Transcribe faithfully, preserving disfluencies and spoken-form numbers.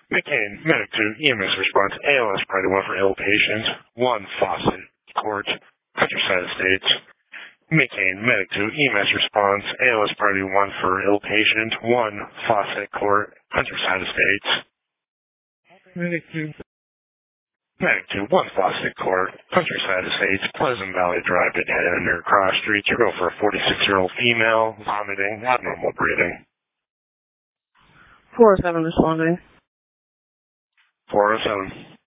McCain, Medic two, E M S response, A L S priority one for ill patient, one Fawcett Court, Countryside Estates. McCain, Medic two, E M S response, A L S priority one for ill patient, one Fawcett Court, Countryside Estates. Medic two. Medic two, one Fawcett Court, Countryside Estates, Pleasant Valley Drive, Manhattan, near Cross Street. You go for a forty-six-year-old female, vomiting, abnormal breathing. four oh seven responding. four oh seven.